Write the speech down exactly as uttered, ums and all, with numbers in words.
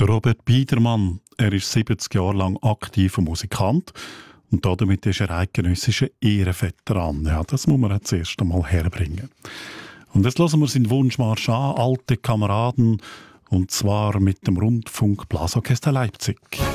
Robert Biedermann, er ist siebzig Jahre lang aktiver Musikant und damit ist er eidgenössischer Ehrenveteran. Ja, das muss man jetzt erst einmal herbringen. Und jetzt hören wir seinen Wunschmarsch an, «Alte Kameraden», und zwar mit dem Rundfunk Blasorchester Leipzig.